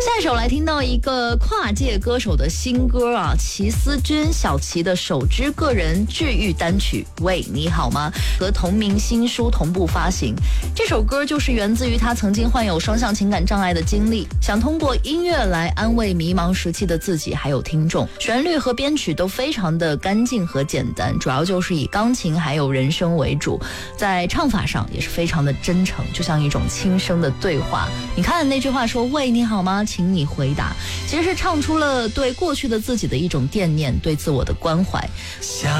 下一首来听到一个跨界歌手的新歌啊，齐思钧小齐的首支个人治愈单曲《喂你好吗》和同名新书同步发行。这首歌就是源自于他曾经患有双向情感障碍的经历，想通过音乐来安慰迷茫时期的自己还有听众。旋律和编曲都非常的干净和简单，主要就是以钢琴还有人声为主，在唱法上也是非常的真诚，就像一种轻声的对话。你看那句话说喂你好吗，请你回答，其实是唱出了对过去的自己的一种惦念，对自我的关怀。